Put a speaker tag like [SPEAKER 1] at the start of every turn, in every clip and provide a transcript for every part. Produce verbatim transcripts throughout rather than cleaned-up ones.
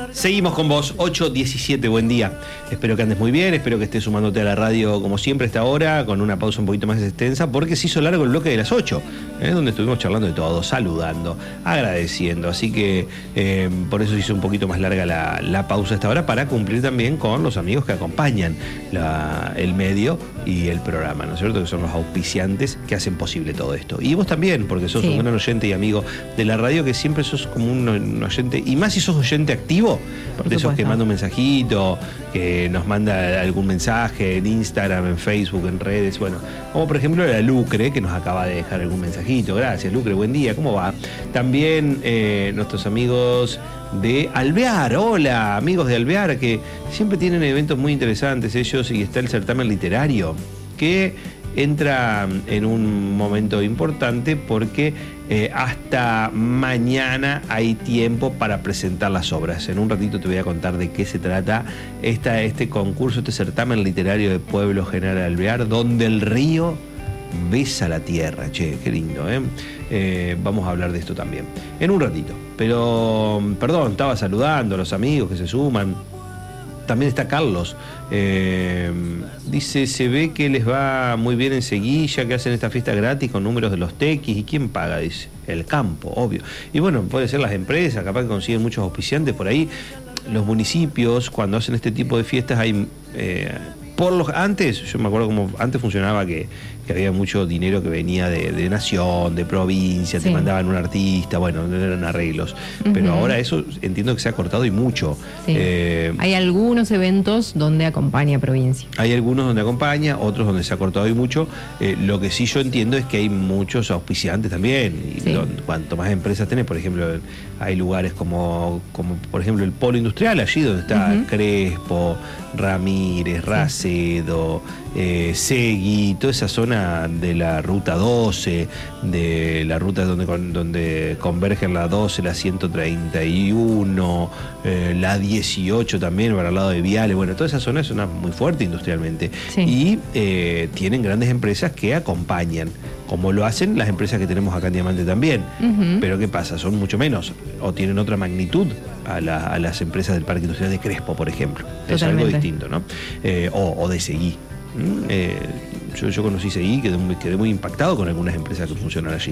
[SPEAKER 1] Seguimos con vos, ocho diecisiete, buen día. Espero que andes muy bien, espero que estés sumándote a la radio como siempre a esta hora, con una pausa un poquito más extensa, porque se hizo largo el bloque de las ocho, ¿eh? Donde estuvimos charlando de todo, saludando, agradeciendo. Así que eh, por eso se hizo un poquito más larga la, la pausa a esta hora, para cumplir también con los amigos que acompañan la, el medio y el programa, ¿no es cierto? Que son los auspiciantes que hacen posible todo esto. Y vos también, porque sos sí. un gran oyente y amigo de la radio, que siempre sos como un, un oyente, y más si sos oyente activo, Por de supuesto. Esos que manda un mensajito, que nos manda algún mensaje en Instagram, en Facebook, en redes, bueno, como por ejemplo la Lucre, que nos acaba de dejar algún mensajito. Gracias, Lucre, buen día, ¿cómo va? También eh, nuestros amigos de Alvear, hola, amigos de Alvear, que siempre tienen eventos muy interesantes ellos, y está el certamen literario, que entra en un momento importante porque eh, hasta mañana hay tiempo para presentar las obras. En un ratito te voy a contar de qué se trata esta, este concurso, este certamen literario de Pueblo General Alvear, donde el río besa la tierra. Che, qué lindo, ¿eh? Eh, vamos a hablar de esto también en un ratito. Pero, perdón, estaba saludando a los amigos que se suman. También está Carlos, eh, dice, se ve que les va muy bien en Seguilla, que hacen esta fiesta gratis con números de los tequis. ¿Y quién paga? Dice, el campo, obvio. Y bueno, puede ser las empresas, capaz que consiguen muchos auspiciantes por ahí. Los municipios, cuando hacen este tipo de fiestas, hay... Eh, por los, antes, yo me acuerdo como antes funcionaba que, que había mucho dinero que venía de, de nación, de provincia, sí. te mandaban un artista, bueno, no eran arreglos. Uh-huh. Pero ahora eso entiendo que se ha cortado y mucho.
[SPEAKER 2] Sí. Eh, hay algunos eventos donde acompaña provincia.
[SPEAKER 1] Hay algunos donde acompaña, otros donde se ha cortado y mucho. Eh, lo que sí yo entiendo es que hay muchos auspiciantes también. Y
[SPEAKER 2] sí.
[SPEAKER 1] donde, cuanto más empresas tenés, por ejemplo, hay lugares como, como por ejemplo, el Polo Industrial, allí donde está uh-huh. Crespo, Ramírez, Race, Eh, Segui, toda esa zona de la ruta doce, de la ruta donde, donde convergen la doce, la ciento treinta y uno, eh, la dieciocho también, para el lado de Viales. Bueno, toda esa zona es una muy fuerte industrialmente.
[SPEAKER 2] Sí.
[SPEAKER 1] Y eh, tienen grandes empresas que acompañan, como lo hacen las empresas que tenemos acá en Diamante también. Uh-huh. Pero ¿qué pasa? Son mucho menos, o tienen otra magnitud a, la, a las empresas del Parque Industrial de Crespo, por ejemplo.
[SPEAKER 2] Totalmente.
[SPEAKER 1] Es algo distinto, ¿no? Eh, o, o de Seguí. Eh, yo, yo conocí Seguí, quedé muy, quedé muy impactado con algunas empresas que funcionan allí.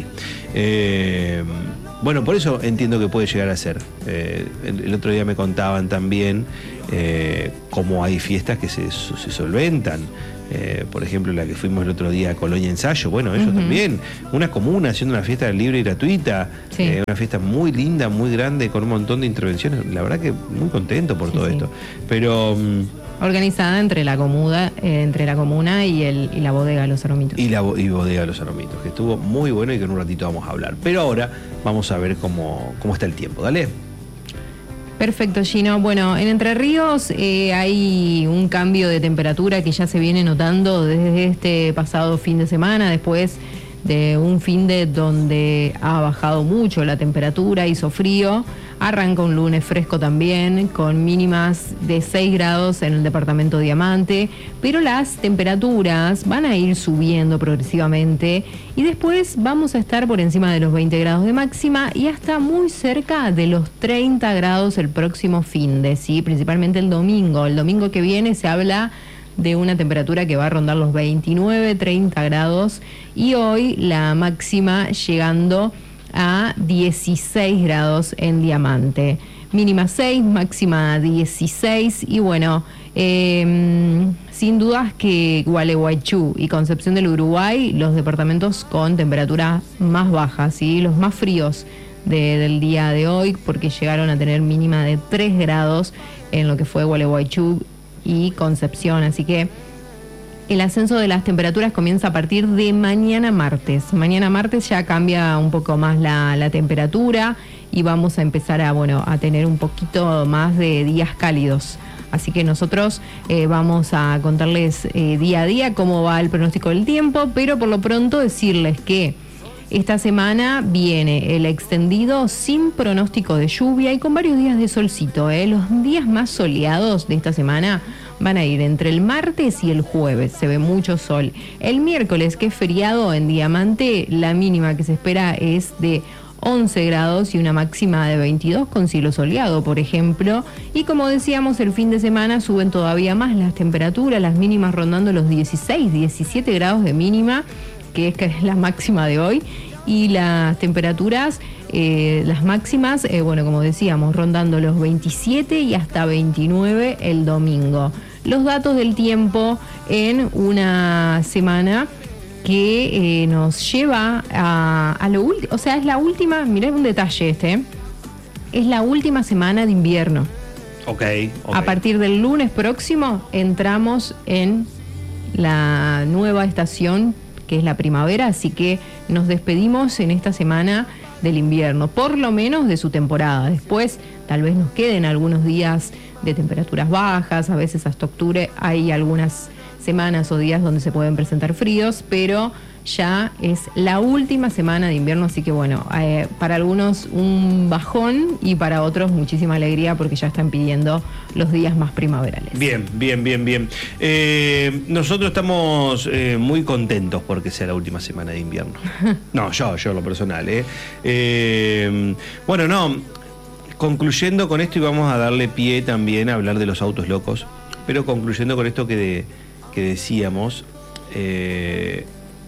[SPEAKER 1] Eh, bueno, por eso entiendo que puede llegar a ser. Eh, el, el otro día me contaban también eh, cómo hay fiestas que se, se solventan. Eh, por ejemplo, la que fuimos el otro día a Colonia Ensayo, bueno, ellos uh-huh. también, una comuna haciendo una fiesta libre y gratuita, sí. eh, una fiesta muy linda, muy grande, con un montón de intervenciones. La verdad que muy contento por sí, todo sí. esto. Pero
[SPEAKER 2] organizada entre la comuna, eh, entre la comuna y, el, y la bodega de los Aromitos.
[SPEAKER 1] Y la y bodega de los Aromitos, que estuvo muy bueno y que en un ratito vamos a hablar. Pero ahora vamos a ver cómo, cómo está el tiempo. Dale.
[SPEAKER 2] Perfecto, Gino. Bueno, en Entre Ríos eh, hay un cambio de temperatura que ya se viene notando desde este pasado fin de semana, después de un fin de donde ha bajado mucho la temperatura, hizo frío. Arranca un lunes fresco también, con mínimas de seis grados en el departamento Diamante, pero las temperaturas van a ir subiendo progresivamente y después vamos a estar por encima de los veinte grados de máxima y hasta muy cerca de los treinta grados el próximo fin de, ¿sí? Principalmente el domingo. El domingo que viene se habla de una temperatura que va a rondar los veintinueve, treinta grados y hoy la máxima llegando a dieciséis grados en Diamante. Mínima seis, máxima dieciséis y bueno, eh, sin dudas que Gualeguaychú y Concepción del Uruguay, los departamentos con temperaturas más bajas, ¿sí? Los más fríos de, del día de hoy, porque llegaron a tener mínima de tres grados en lo que fue Gualeguaychú y Concepción, así que el ascenso de las temperaturas comienza a partir de mañana martes. Mañana martes ya cambia un poco más la, la temperatura y vamos a empezar a, bueno, a tener un poquito más de días cálidos. Así que nosotros eh, vamos a contarles eh, día a día cómo va el pronóstico del tiempo, pero por lo pronto decirles que esta semana viene el extendido sin pronóstico de lluvia y con varios días de solcito, ¿eh? Los días más soleados de esta semana van a ir entre el martes y el jueves, se ve mucho sol. El miércoles, que es feriado en Diamante, la mínima que se espera es de once grados y una máxima de veintidós con cielo soleado, por ejemplo. Y como decíamos, el fin de semana suben todavía más las temperaturas, las mínimas rondando los dieciséis, diecisiete grados de mínima, que es, que es la máxima de hoy, y las temperaturas, eh, las máximas, eh, bueno, como decíamos, rondando los veintisiete y hasta veintinueve el domingo. Los datos del tiempo en una semana que eh, nos lleva a, a lo último, o sea, es la última, mirá un detalle este, ¿eh? Es la última semana de invierno.
[SPEAKER 1] Okay, ok.
[SPEAKER 2] A partir del lunes próximo entramos en la nueva estación, que es la primavera, así que nos despedimos en esta semana del invierno, por lo menos de su temporada. Después tal vez nos queden algunos días de temperaturas bajas, a veces hasta octubre hay algunas semanas o días donde se pueden presentar fríos, pero ya es la última semana de invierno, así que bueno, eh, para algunos un bajón y para otros muchísima alegría porque ya están pidiendo los días más primaverales.
[SPEAKER 1] Bien, bien, bien, bien. Eh, nosotros estamos eh, muy contentos porque sea la última semana de invierno. No, yo, yo lo personal. Eh. Eh, bueno, no, concluyendo con esto y vamos a darle pie también a hablar de los autos locos, pero concluyendo con esto que, de, que decíamos, eh,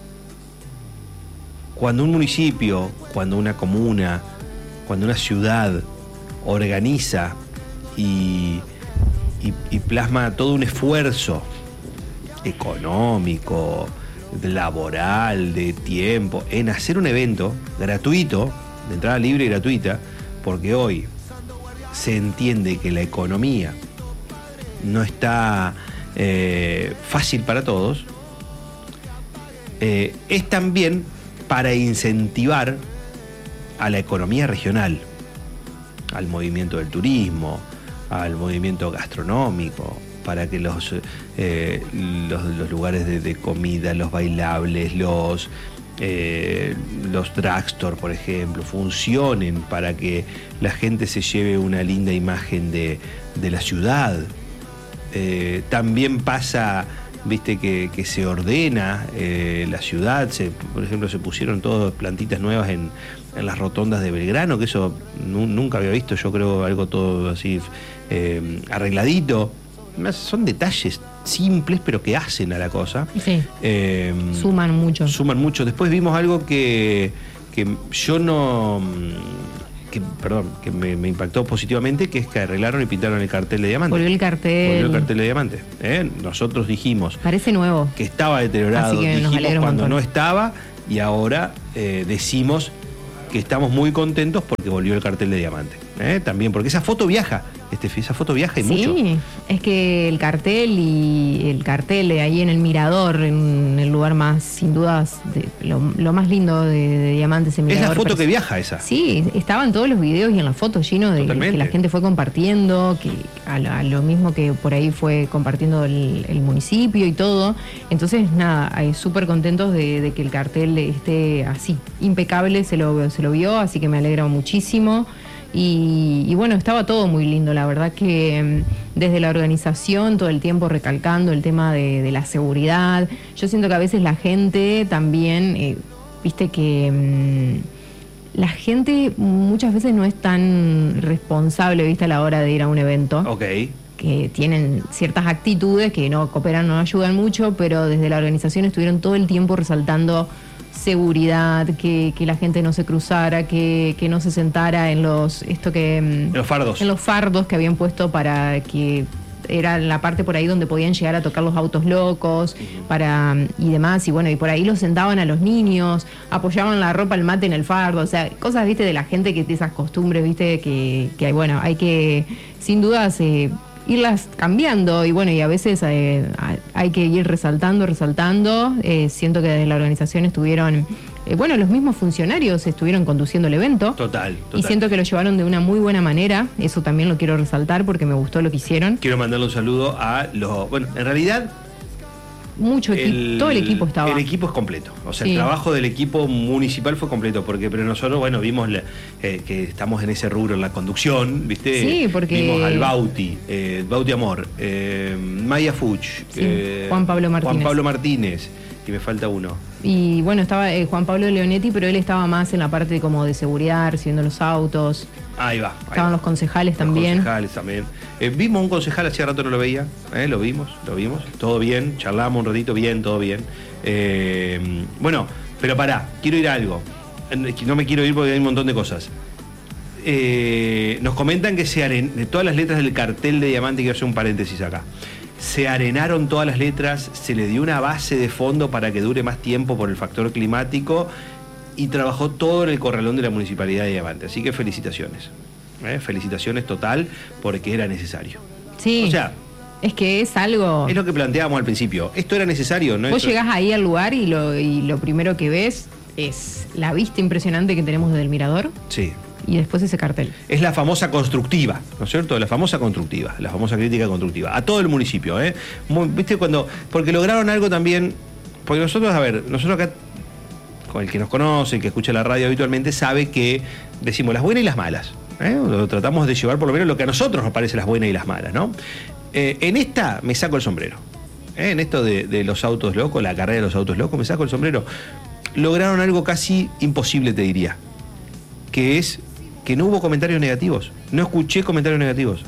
[SPEAKER 1] cuando un municipio, cuando una comuna, cuando una ciudad organiza y, y, y plasma todo un esfuerzo económico, laboral, de tiempo, en hacer un evento gratuito, de entrada libre y gratuita, porque hoy se entiende que la economía no está eh, fácil para todos, eh, es también para incentivar a la economía regional, al movimiento del turismo, al movimiento gastronómico, para que los, eh, los, los lugares de, de comida, los bailables, los, eh, los drugstore, por ejemplo, funcionen para que la gente se lleve una linda imagen de, de la ciudad. Eh, también pasa, viste, que, que se ordena eh, la ciudad, se, por ejemplo, se pusieron todas plantitas nuevas en, en las rotondas de Belgrano, que eso nu, nunca había visto, yo creo, algo todo así eh, arregladito. Son detalles simples, pero que hacen a la cosa.
[SPEAKER 2] Sí.
[SPEAKER 1] Eh,
[SPEAKER 2] suman mucho.
[SPEAKER 1] Suman mucho. Después vimos algo que, que yo no... Que, perdón, que me, me impactó positivamente, que es que arreglaron y pintaron el cartel de diamante.
[SPEAKER 2] Volvió el cartel.
[SPEAKER 1] Volvió el cartel de diamante. ¿eh? Nosotros dijimos...
[SPEAKER 2] Parece nuevo.
[SPEAKER 1] Que estaba deteriorado.
[SPEAKER 2] Así que
[SPEAKER 1] dijimos
[SPEAKER 2] nos alegra un
[SPEAKER 1] cuando
[SPEAKER 2] montón.
[SPEAKER 1] no estaba, y ahora eh, decimos que estamos muy contentos porque volvió el cartel de diamante. ¿eh? También, porque esa foto viaja. Este, esa foto viaja y
[SPEAKER 2] sí,
[SPEAKER 1] mucho.
[SPEAKER 2] Sí, es que el cartel y el cartel de ahí en el Mirador, en el lugar más, sin dudas, de, lo, lo más lindo de, de Diamantes en Mirador.
[SPEAKER 1] Es la foto
[SPEAKER 2] pero,
[SPEAKER 1] que viaja esa.
[SPEAKER 2] Sí, estaban todos los videos y en la foto lleno de
[SPEAKER 1] Totalmente.
[SPEAKER 2] que la gente fue compartiendo, que a lo, a lo mismo que por ahí fue compartiendo el, el municipio y todo. Entonces, nada, súper contentos de, de que el cartel esté así, impecable, se lo, se lo vio, así que me alegra muchísimo. Y, y bueno, estaba todo muy lindo, la verdad que desde la organización todo el tiempo recalcando el tema de, de la seguridad. Yo siento que a veces la gente también, eh, viste que mmm, la gente muchas veces no es tan responsable, viste, a la hora de ir a un evento.
[SPEAKER 1] Ok.
[SPEAKER 2] Que tienen ciertas actitudes que no cooperan, no ayudan mucho, pero desde la organización estuvieron todo el tiempo resaltando seguridad, que, que la gente no se cruzara, que, que no se sentara en los esto que
[SPEAKER 1] en los fardos.
[SPEAKER 2] En los fardos que habían puesto para que era la parte por ahí donde podían llegar a tocar los autos locos, para y demás, y bueno, y por ahí los sentaban a los niños, apoyaban la ropa al mate en el fardo, o sea, cosas, viste, de la gente que tiene esas costumbres, viste, que, que bueno, hay que, sin dudas, eh, irlas cambiando, y bueno, y a veces eh, hay que ir resaltando, resaltando. Eh, siento que desde la organización estuvieron, eh, bueno, los mismos funcionarios estuvieron conduciendo el evento.
[SPEAKER 1] Total, total.
[SPEAKER 2] Y siento que lo llevaron de una muy buena manera, eso también lo quiero resaltar porque me gustó lo que hicieron.
[SPEAKER 1] Quiero mandarle un saludo a los... Bueno, en realidad...
[SPEAKER 2] Mucho equipo, todo el equipo estaba.
[SPEAKER 1] El equipo es completo, o sea,
[SPEAKER 2] sí.
[SPEAKER 1] El trabajo del equipo municipal fue completo, porque pero nosotros, bueno, vimos la, eh, que estamos en ese rubro en la conducción, ¿viste?
[SPEAKER 2] Sí, porque...
[SPEAKER 1] Vimos al Bauti, eh, Bauti Amor, eh, Maya Fuch,
[SPEAKER 2] sí,
[SPEAKER 1] eh,
[SPEAKER 2] Juan Pablo Martínez.
[SPEAKER 1] Juan Pablo Martínez, y me falta uno.
[SPEAKER 2] Y bueno, estaba eh, Juan Pablo Leonetti, pero él estaba más en la parte como de seguridad, recibiendo los autos.
[SPEAKER 1] Ahí va. Ahí
[SPEAKER 2] Estaban
[SPEAKER 1] va.
[SPEAKER 2] los concejales
[SPEAKER 1] Los
[SPEAKER 2] también.
[SPEAKER 1] concejales también. Eh, vimos un concejal, hacía rato no lo veía, eh, lo vimos, lo vimos, todo bien, charlamos un ratito, bien, todo bien. Eh, bueno, pero pará, quiero ir a algo. No me quiero ir porque hay un montón de cosas. Eh, nos comentan que se aren... de todas las letras del cartel de Diamante, quiero hacer un paréntesis acá. Se arenaron todas las letras, se le dio una base de fondo para que dure más tiempo por el factor climático y trabajó todo en el corralón de la Municipalidad de Diamante. Así que felicitaciones. ¿eh? Felicitaciones total porque era necesario.
[SPEAKER 2] Sí.
[SPEAKER 1] O sea,
[SPEAKER 2] es que es algo...
[SPEAKER 1] es lo que planteábamos al principio. Esto era necesario, ¿no?
[SPEAKER 2] Vos
[SPEAKER 1] Esto...
[SPEAKER 2] llegás ahí al lugar y lo, y lo primero que ves es la vista impresionante que tenemos desde el mirador.
[SPEAKER 1] Sí.
[SPEAKER 2] Y después ese cartel.
[SPEAKER 1] Es la famosa constructiva, ¿no es cierto? La famosa constructiva, la famosa crítica constructiva. A todo el municipio, ¿eh? Muy, ¿viste? Cuando, porque lograron algo también, porque nosotros, a ver, nosotros acá, con el que nos conoce, el que escucha la radio habitualmente, sabe que decimos las buenas y las malas. ¿eh? Lo tratamos de llevar por lo menos lo que a nosotros nos parece las buenas y las malas, ¿no? Eh, en esta me saco el sombrero. ¿eh? En esto de, de los autos locos, la carrera de los autos locos, me saco el sombrero. Lograron algo casi imposible, te diría, que es que no hubo comentarios negativos. No escuché comentarios negativos.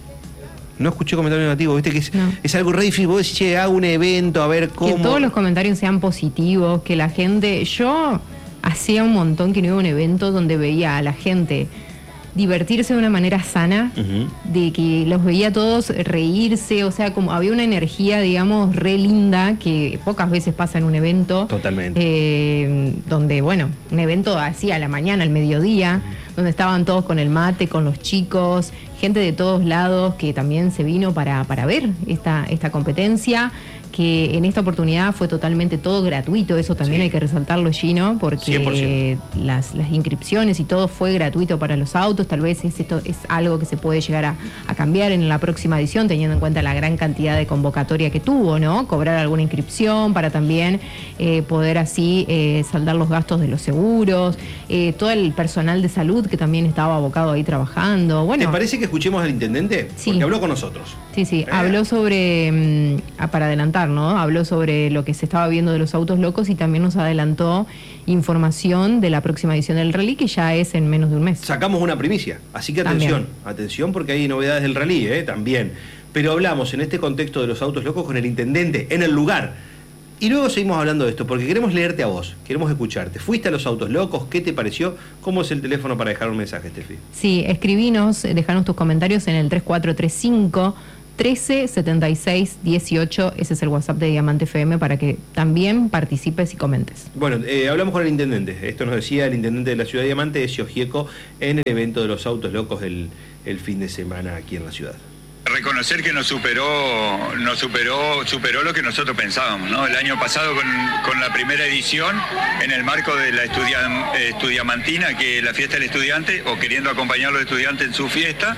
[SPEAKER 1] No escuché comentarios negativos. Viste que es, no. es algo re difícil. Vos decís, che, hago un evento, a ver cómo.
[SPEAKER 2] Que todos los comentarios sean positivos, que la gente... Yo hacía un montón que no iba a un evento donde veía a la gente divertirse de una manera sana, uh-huh. de que los veía a todos reírse, o sea, como había una energía, digamos, re linda, que pocas veces pasa en un evento.
[SPEAKER 1] Totalmente.
[SPEAKER 2] Eh, donde, bueno, un evento así a la mañana, al mediodía, uh-huh. donde estaban todos con el mate, con los chicos, gente de todos lados que también se vino para, para ver esta, esta competencia, que en esta oportunidad fue totalmente todo gratuito, eso también sí. hay que resaltarlo, Gino, porque las, las inscripciones y todo fue gratuito para los autos. Tal vez es, esto es algo que se puede llegar a, a cambiar en la próxima edición, teniendo en cuenta la gran cantidad de convocatoria que tuvo, ¿no? Cobrar alguna inscripción para también eh, poder así eh, saldar los gastos de los seguros, eh, todo el personal de salud que también estaba abocado ahí trabajando. Bueno,
[SPEAKER 1] ¿te parece que escuchemos al intendente?
[SPEAKER 2] Sí.
[SPEAKER 1] Porque habló con nosotros.
[SPEAKER 2] Sí, sí,
[SPEAKER 1] eh.
[SPEAKER 2] habló sobre, mmm, para adelantar, ¿no? Habló sobre lo que se estaba viendo de los autos locos y también nos adelantó información de la próxima edición del rally, que ya es en menos de un mes. Sacamos
[SPEAKER 1] una primicia, así que atención, también. atención porque hay novedades del rally, ¿eh? También. Pero hablamos en este contexto de los autos locos con el intendente en el lugar. Y luego seguimos hablando de esto, porque queremos leerte a vos, queremos escucharte. ¿Fuiste a los autos locos? ¿Qué te pareció? ¿Cómo es el teléfono para dejar un mensaje, Steffi?
[SPEAKER 2] Sí, escribinos, dejanos tus comentarios en el tres cuatro tres cinco, trece setenta y seis dieciocho, ese es el WhatsApp de Diamante F M para que también participes y comentes.
[SPEAKER 1] Bueno, eh, hablamos con el intendente, esto nos decía el intendente de la ciudad de Diamante, Ezio Gieco, en el evento de los autos locos del el fin de semana aquí en la ciudad.
[SPEAKER 3] Reconocer que nos superó, nos superó, superó lo que nosotros pensábamos, ¿no? El año pasado con, con la primera edición, en el marco de la estudian, estudiamantina, que es la fiesta del estudiante, o queriendo acompañar a los estudiantes en su fiesta,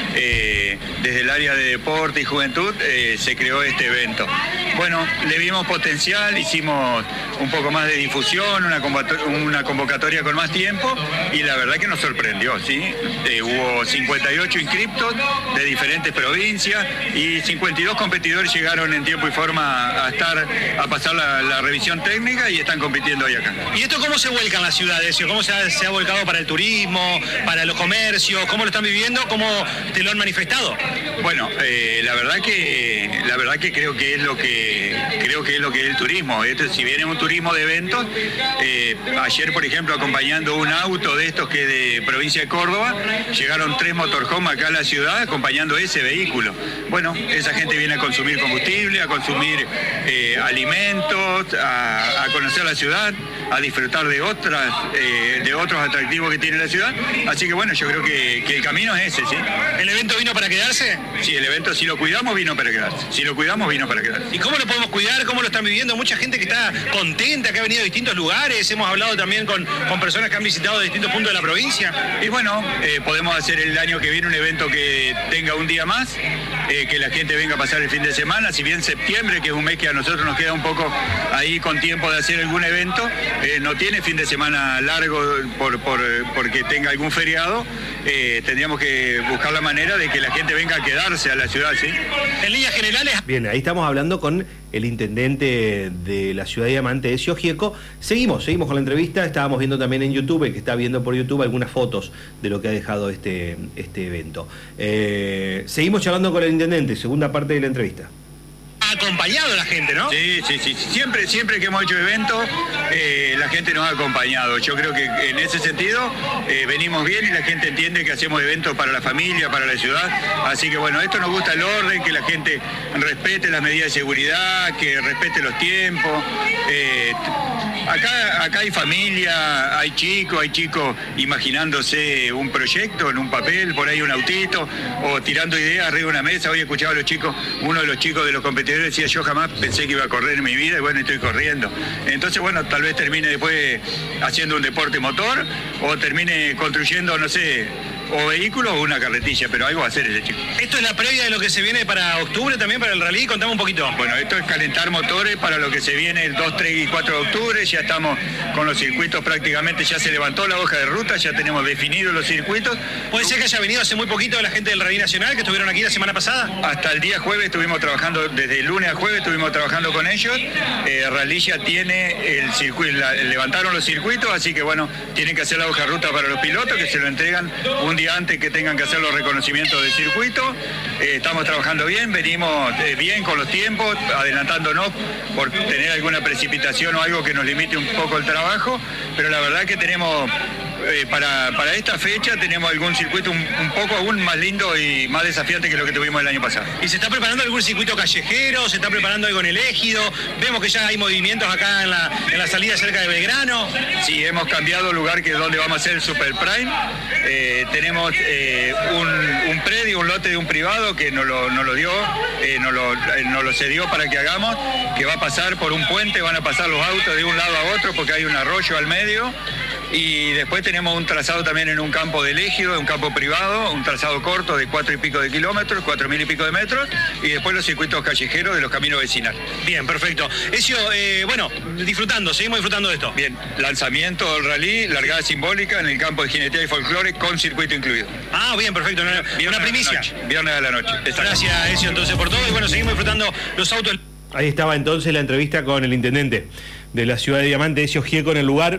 [SPEAKER 3] eh, desde el área de deporte y juventud eh, se creó este evento. Bueno, le vimos potencial, hicimos un poco más de difusión, una convocatoria, una convocatoria con más tiempo, y la verdad que nos sorprendió, ¿sí? Eh, hubo cincuenta y ocho inscriptos de diferentes provincias, y cincuenta y dos competidores llegaron en tiempo y forma a estar a pasar la, la revisión técnica y están compitiendo hoy acá.
[SPEAKER 4] ¿Y esto cómo se vuelca en la ciudad, Ezio? ¿Cómo se ha, se ha volcado para el turismo, para los comercios? ¿Cómo lo están viviendo? ¿Cómo te lo han manifestado?
[SPEAKER 3] Bueno, eh, la verdad que la verdad que creo que es lo que creo que es lo que es el turismo. Esto, si bien es un turismo de eventos, eh, ayer por ejemplo acompañando un auto de estos que es de provincia de Córdoba, llegaron tres motorhomes acá a la ciudad acompañando ese vehículo. Bueno, esa gente viene a consumir combustible, a consumir eh, alimentos, a, a conocer la ciudad, a disfrutar de otras, eh, de otros atractivos que tiene la ciudad. Así que bueno, yo creo que, que el camino es ese, ¿sí?
[SPEAKER 4] ¿El evento vino para quedarse?
[SPEAKER 3] Sí, el evento, si lo cuidamos, vino para quedarse. Si lo cuidamos, vino para quedarse.
[SPEAKER 4] ¿Y cómo lo podemos cuidar? ¿Cómo lo están viviendo? Mucha gente que está contenta, que ha venido de distintos lugares. Hemos hablado también con, con personas que han visitado de distintos puntos de la provincia.
[SPEAKER 3] Y bueno, eh, podemos hacer el año que viene un evento que tenga un día más, eh, que la gente venga a pasar el fin de semana. Si bien septiembre, que es un mes que a nosotros nos queda un poco ahí con tiempo de hacer algún evento, eh, no tiene fin de semana largo por, por, porque tenga algún feriado, eh, tendríamos que buscar la manera de que la gente venga a quedarse a la ciudad, ¿sí?
[SPEAKER 4] En líneas generales...
[SPEAKER 1] Bien, ahí estamos hablando con con el intendente de la ciudad de Diamante, Ezio Gieco. Seguimos, seguimos con la entrevista. Estábamos viendo también en YouTube, el que está viendo por YouTube, algunas fotos de lo que ha dejado este, este evento. Eh, seguimos charlando con el intendente, segunda parte de la entrevista.
[SPEAKER 4] Acompañado la gente, ¿no?
[SPEAKER 3] Sí, sí, sí. Siempre, siempre que hemos hecho eventos, eh, la gente nos ha acompañado. Yo creo que en ese sentido eh, venimos bien y la gente entiende que hacemos eventos para la familia, para la ciudad. Así que bueno, esto nos gusta el orden, que la gente respete las medidas de seguridad, que respete los tiempos. Eh, acá, acá hay familia, hay chicos, hay chicos imaginándose un proyecto en un papel, por ahí un autito, o tirando ideas arriba de una mesa. Hoy escuchaba a los chicos, uno de los chicos de los competidores decía, yo jamás pensé que iba a correr en mi vida y bueno, estoy corriendo. Entonces, bueno, tal vez termine después haciendo un deporte motor o termine construyendo, no sé, o vehículos o una carretilla, pero algo va a hacer ese chico.
[SPEAKER 4] ¿Esto es la previa de lo que se viene para octubre también, para el rally? Contame un poquito.
[SPEAKER 3] Bueno, esto es calentar motores para lo que se viene el dos, tres y cuatro de octubre. Ya estamos con los circuitos prácticamente, ya se levantó la hoja de ruta, ya tenemos definidos los circuitos.
[SPEAKER 4] ¿Puede ser que haya venido hace muy poquito la gente del Rally Nacional que estuvieron aquí la semana pasada?
[SPEAKER 3] Hasta el día jueves estuvimos trabajando, desde el lunes a jueves estuvimos trabajando con ellos. Eh, Rally ya tiene el circuito, la, levantaron los circuitos, así que bueno, tienen que hacer la hoja de ruta para los pilotos, que se lo entregan un día antes que tengan que hacer los reconocimientos del circuito. Eh, estamos trabajando bien, venimos eh, bien con los tiempos, adelantándonos por tener alguna precipitación o algo que nos limite un poco el trabajo, pero la verdad que tenemos... Eh, para, para esta fecha tenemos algún circuito un, un poco aún más lindo y más desafiante que lo que tuvimos el año pasado.
[SPEAKER 4] ¿Y se está preparando algún circuito callejero? ¿Se está preparando algo en el Ejido? Vemos que ya hay movimientos acá en la, en la salida cerca de Belgrano.
[SPEAKER 3] Sí, hemos cambiado el lugar que es donde vamos a hacer el Super Prime. Eh, tenemos eh, un, un predio, un lote de un privado que nos lo, nos lo dio, eh, nos, lo, eh, nos lo cedió para que hagamos, que va a pasar por un puente, van a pasar los autos de un lado a otro porque hay un arroyo al medio. Y después tenemos un trazado también en un campo del Ejido, un campo privado, un trazado corto de cuatro y pico de kilómetros, cuatro mil y pico de metros, y después los circuitos callejeros de los caminos vecinales.
[SPEAKER 4] Bien, perfecto. Ezio, eh, bueno, disfrutando, seguimos disfrutando de esto.
[SPEAKER 3] Bien, lanzamiento del rally, largada simbólica en el campo de jineteía y folclore con circuito incluido.
[SPEAKER 4] Ah, bien, perfecto. Una, una primicia.
[SPEAKER 3] Viernes a la noche.
[SPEAKER 4] Gracias, Ezio, entonces por todo, y bueno, seguimos disfrutando los autos.
[SPEAKER 1] Ahí estaba entonces la entrevista con el intendente de la ciudad de Diamante, Ezio Gieco, en el lugar.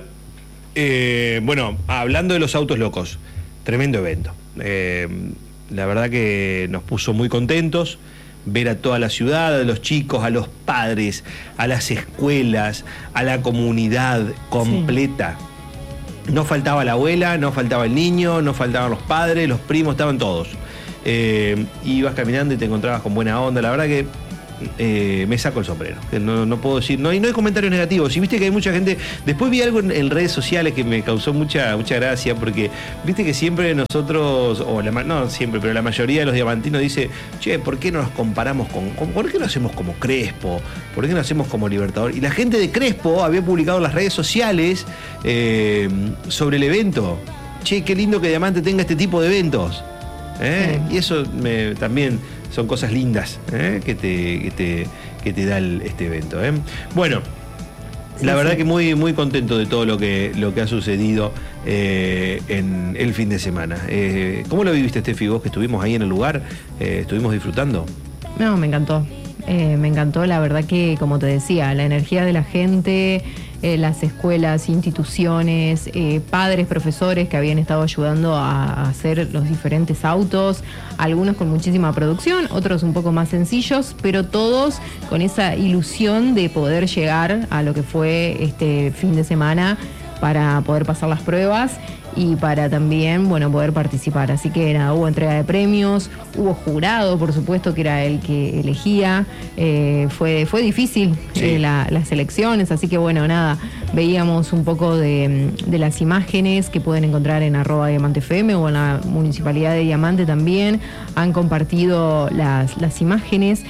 [SPEAKER 1] Eh, bueno, hablando de los autos locos, tremendo evento. Eh, la verdad que nos puso muy contentos ver a toda la ciudad, a los chicos, a los padres, a las escuelas, a la comunidad completa. Sí. No faltaba la abuela, no faltaba el niño, no faltaban los padres, los primos, estaban todos. Eh, ibas caminando y te encontrabas con buena onda. La verdad que Eh, me saco el sombrero, que no, no puedo decir, no hay, no hay comentarios negativos. Y viste que hay mucha gente, después vi algo en, en redes sociales que me causó mucha, mucha gracia, porque viste que siempre nosotros, o la, no siempre, pero la mayoría de los diamantinos dice, che, ¿por qué no nos comparamos con, con por qué no hacemos como Crespo? ¿Por qué no hacemos como Libertador? Y la gente de Crespo había publicado en las redes sociales eh, sobre el evento. Che, qué lindo que Diamante tenga este tipo de eventos. ¿Eh? Sí. Y eso me, también son cosas lindas ¿eh? que, te, que, te, que te da el, este evento. ¿eh? Bueno, sí, la verdad sí. que muy, muy contento de todo lo que, lo que ha sucedido eh, en el fin de semana. Eh, ¿Cómo lo viviste, Steffi, vos que estuvimos ahí en el lugar? Eh, ¿Estuvimos disfrutando?
[SPEAKER 2] No, me encantó. Eh, me encantó, la verdad que, como te decía, la energía de la gente, eh, las escuelas, instituciones, eh, padres, profesores que habían estado ayudando a, a hacer los diferentes autos, algunos con muchísima producción, otros un poco más sencillos, pero todos con esa ilusión de poder llegar a lo que fue este fin de semana para poder pasar las pruebas y para también, bueno, poder participar. Así que nada, hubo entrega de premios, hubo jurado, por supuesto, que era el que elegía. Eh, fue, fue difícil sí. eh, la, las elecciones, así que bueno, nada, veíamos un poco de, de las imágenes que pueden encontrar en arroba Diamante F M o en la Municipalidad de Diamante también. Han compartido las, las imágenes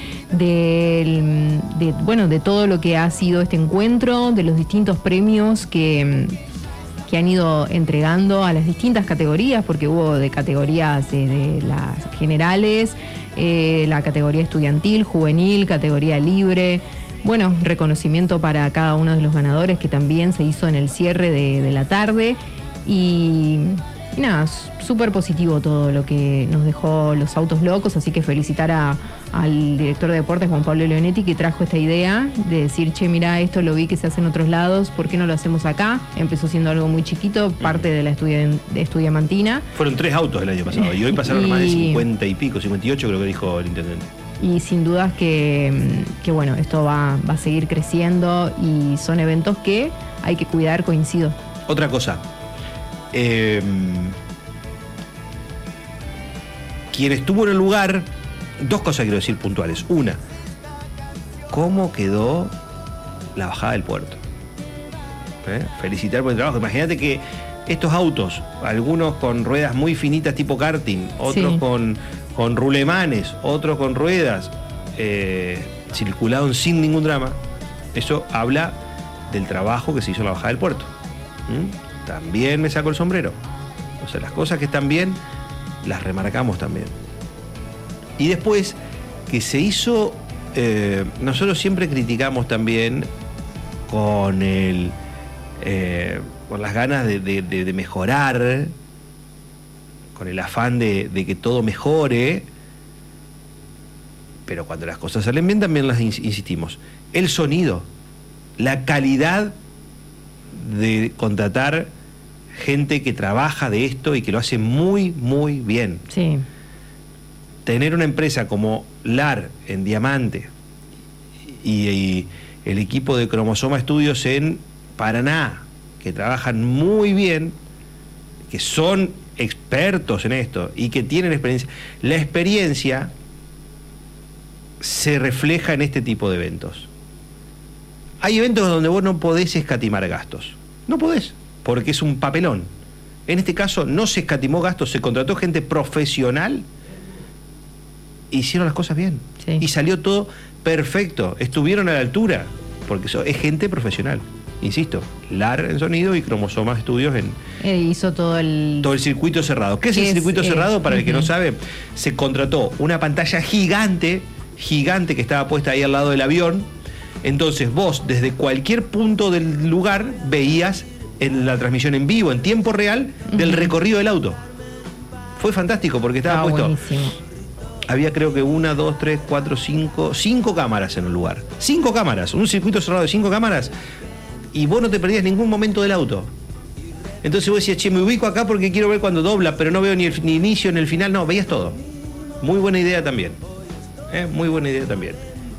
[SPEAKER 2] del, de, bueno, de todo lo que ha sido este encuentro, de los distintos premios que... que han ido entregando a las distintas categorías, porque hubo de categorías de, de las generales, eh, la categoría estudiantil, juvenil, categoría libre. Bueno, reconocimiento para cada uno de los ganadores que también se hizo en el cierre de, de la tarde. Y, Y nada, súper positivo todo lo que nos dejó los autos locos, así que felicitar a, al director de deportes, Juan Pablo Leonetti, que trajo esta idea de decir, che, mirá, esto lo vi que se hace en otros lados, ¿por qué no lo hacemos acá? Empezó siendo algo muy chiquito, parte de la estudia, de Estudiamantina.
[SPEAKER 1] Fueron tres autos el año pasado y hoy pasaron
[SPEAKER 2] y,
[SPEAKER 1] más de cincuenta y pico, cincuenta y ocho creo que dijo el intendente.
[SPEAKER 2] Y sin dudas que, que bueno, esto va, va a seguir creciendo y son eventos que hay que cuidar, coincido.
[SPEAKER 1] Otra cosa. Eh, quien estuvo en el lugar, dos cosas quiero decir puntuales. Una, ¿cómo quedó la bajada del puerto? ¿Eh? Felicitar por el trabajo. Imagínate que estos autos, algunos con ruedas muy finitas tipo karting, otros sí. con, con rulemanes, otros con ruedas, eh, circularon sin ningún drama. Eso habla del trabajo que se hizo en la bajada del puerto. ¿Mm? También me saco el sombrero. O sea, las cosas que están bien, las remarcamos también. Y después, que se hizo, eh, nosotros siempre criticamos también con el eh, con las ganas de, de, de, de mejorar, con el afán de, de que todo mejore, pero cuando las cosas salen bien también las insistimos. El sonido, la calidad de contratar gente que trabaja de esto y que lo hace muy, muy bien.
[SPEAKER 2] Sí.
[SPEAKER 1] Tener una empresa como L A R en Diamante y, y el equipo de Cromosoma Estudios en Paraná, que trabajan muy bien, que son expertos en esto y que tienen experiencia. La experiencia se refleja en este tipo de eventos. Hay eventos donde vos no podés escatimar gastos. No podés, porque es un papelón. En este caso no se escatimó gastos, se contrató gente profesional, hicieron las cosas bien. Sí. Y salió todo perfecto. Estuvieron a la altura, porque eso es gente profesional. Insisto, L A R en sonido y Cromosoma Estudios en...
[SPEAKER 2] Eh, hizo todo el...
[SPEAKER 1] Todo el circuito cerrado. ¿Qué es el es, circuito eh, cerrado? Para uh-huh. el que no sabe, se contrató una pantalla gigante, gigante que estaba puesta ahí al lado del avión. Entonces vos, desde cualquier punto del lugar, veías en la transmisión en vivo, en tiempo real, uh-huh. del recorrido del auto. Fue fantástico porque estaba ah, puesto... Buenísimo. Había creo que una, dos, tres, cuatro, cinco, cinco cámaras en un lugar. Cinco cámaras, un circuito cerrado de cinco cámaras, y vos no te perdías ningún momento del auto. Entonces vos decías, che, me ubico acá porque quiero ver cuando dobla, pero no veo ni el ni inicio ni el final. No, veías todo. Muy buena idea también. ¿Eh? Muy buena idea también.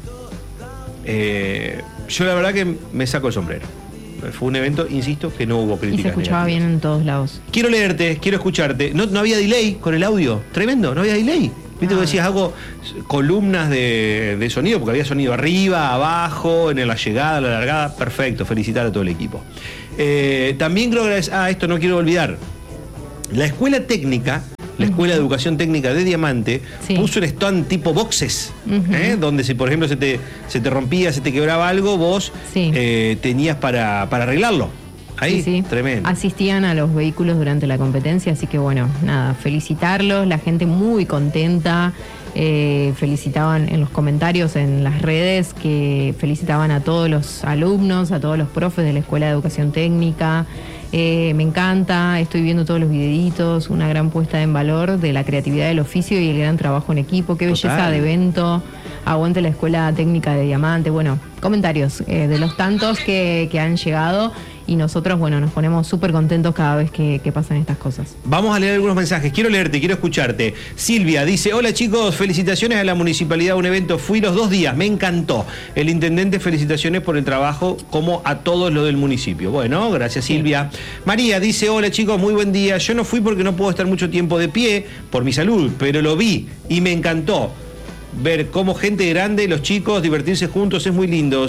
[SPEAKER 1] Eh, yo la verdad que me saco el sombrero. Fue un evento, insisto, que no hubo críticas.
[SPEAKER 2] Y se escuchaba negativas. Bien en todos lados.
[SPEAKER 1] Quiero leerte, quiero escucharte. No, no había delay con el audio. Tremendo, no había delay. Viste, ah, que decías algo, columnas de, de sonido, porque había sonido arriba, abajo, en la llegada, la largada. Perfecto, felicitar a todo el equipo. Eh, también creo que, ah, esto no quiero olvidar. La escuela técnica, la Escuela de Educación Técnica de Diamante, sí. puso un stand tipo boxes, uh-huh. ¿eh? donde si por ejemplo se te, se te rompía, se te quebraba algo, vos sí. eh, tenías para, para arreglarlo. Ahí, sí, sí. Tremendo.
[SPEAKER 2] Asistían a los vehículos durante la competencia, así que bueno, nada, felicitarlos, la gente muy contenta, eh, felicitaban en los comentarios en las redes, que felicitaban a todos los alumnos, a todos los profes de la Escuela de Educación Técnica. Eh, me encanta, estoy viendo todos los videitos, una gran puesta en valor de la creatividad del oficio y el gran trabajo en equipo, qué belleza Total. De evento, aguante la Escuela Técnica de Diamante, bueno, comentarios eh, de los tantos que, que han llegado. Y nosotros, bueno, nos ponemos súper contentos cada vez que, que pasan estas cosas.
[SPEAKER 1] Vamos a leer algunos mensajes. Quiero leerte, quiero escucharte. Silvia dice, hola chicos, felicitaciones a la municipalidad, un evento. Fui los dos días, me encantó. El intendente, felicitaciones por el trabajo, como a todos los del municipio. Bueno, gracias Silvia. Sí. María dice, hola chicos, muy buen día. Yo no fui porque no puedo estar mucho tiempo de pie por mi salud, pero lo vi y me encantó. Ver cómo gente grande, los chicos, divertirse juntos, es muy lindo.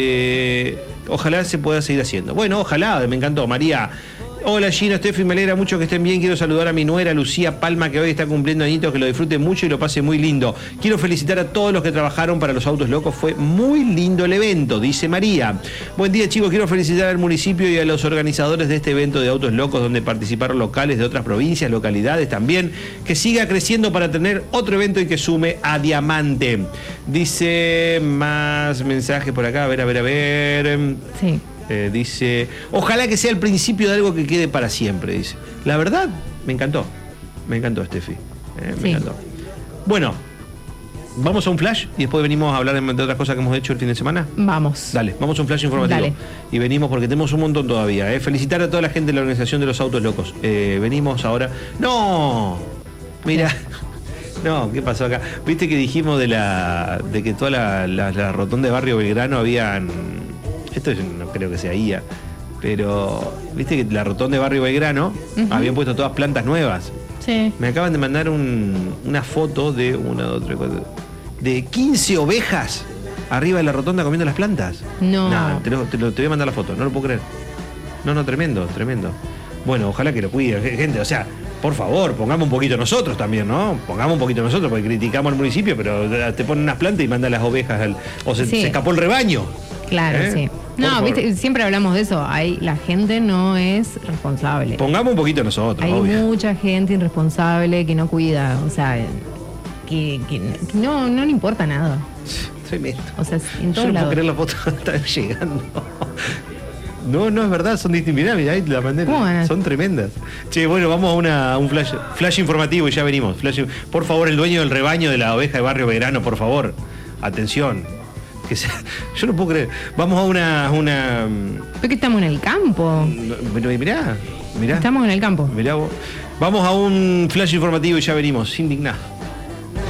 [SPEAKER 1] Eh, ojalá se pueda seguir haciendo. Bueno, ojalá, me encantó. María, hola Gino, Steffi, me alegra mucho que estén bien. Quiero saludar a mi nuera Lucía Palma, que hoy está cumpliendo añitos, que lo disfrute mucho y lo pase muy lindo. Quiero felicitar a todos los que trabajaron para los autos locos, fue muy lindo el evento, dice María. Buen día chicos, quiero felicitar al municipio y a los organizadores de este evento de autos locos, donde participaron locales de otras provincias, localidades también, que siga creciendo para tener otro evento y que sume a Diamante. Dice más mensajes por acá, a ver, a ver, a ver.
[SPEAKER 2] Sí.
[SPEAKER 1] Eh, dice, ojalá que sea el principio de algo que quede para siempre, dice. La verdad, Me encantó. Me encantó, Steffi. Eh, me
[SPEAKER 2] Sí.
[SPEAKER 1] encantó. Bueno, vamos a un flash y después venimos a hablar de, de otras cosas que hemos hecho el fin de semana.
[SPEAKER 2] Vamos.
[SPEAKER 1] Dale, vamos a un flash informativo.
[SPEAKER 2] Dale.
[SPEAKER 1] Y venimos porque tenemos un montón todavía. ¿eh? Felicitar a toda la gente de la organización de los autos locos. Eh, venimos ahora. ¡No! Mira. No, ¿qué pasó acá? Viste que dijimos de la de que toda la, la, la rotonda de Barrio Belgrano habían. Esto es- no creo que sea I A, pero viste que la rotonda de Barrio Belgrano
[SPEAKER 2] Ujú.
[SPEAKER 1] habían puesto todas plantas nuevas.
[SPEAKER 2] Sí.
[SPEAKER 1] Me acaban de mandar un- una foto de una, dos, tres, cuatro, de quince ovejas arriba de la rotonda comiendo las plantas.
[SPEAKER 2] No.
[SPEAKER 1] Nah, te, lo, te, lo- te voy a mandar la foto, no lo puedo creer. No, no, tremendo, tremendo. Bueno, ojalá que lo cuiden, gente, o sea, por favor, pongamos un poquito nosotros también, ¿no? Pongamos un poquito nosotros, porque criticamos al municipio, pero te ponen unas plantas y mandan las ovejas al, o se,
[SPEAKER 2] Sí.
[SPEAKER 1] se escapó el rebaño.
[SPEAKER 2] Claro,
[SPEAKER 1] ¿Eh?
[SPEAKER 2] sí.
[SPEAKER 1] Por
[SPEAKER 2] No,
[SPEAKER 1] favor.
[SPEAKER 2] viste, siempre hablamos de eso. Hay, la gente no es responsable.
[SPEAKER 1] Pongamos un poquito nosotros,
[SPEAKER 2] Hay
[SPEAKER 1] obvio.
[SPEAKER 2] mucha gente irresponsable que no cuida, o sea, que, que no, no le importa nada.
[SPEAKER 1] Tremendo.
[SPEAKER 2] O sea, en
[SPEAKER 1] Yo
[SPEAKER 2] todos
[SPEAKER 1] no puedo
[SPEAKER 2] lados.
[SPEAKER 1] creer la foto que están llegando. No, no es verdad, son distintas. Mirá, ahí la mandé.
[SPEAKER 2] ¿Cómo van a-
[SPEAKER 1] Son tremendas. Che, bueno, vamos a, una, a un flash, flash informativo y ya venimos. Flash, por favor, el dueño del rebaño de la oveja de Barrio Belgrano, por favor. Atención. Que sea- yo no puedo creer. Vamos a una. una
[SPEAKER 2] Pero que estamos en el campo.
[SPEAKER 1] pero mirá, mirá.
[SPEAKER 2] Estamos en el campo.
[SPEAKER 1] Mirá vos. Vamos a un flash informativo y ya venimos. Indignado.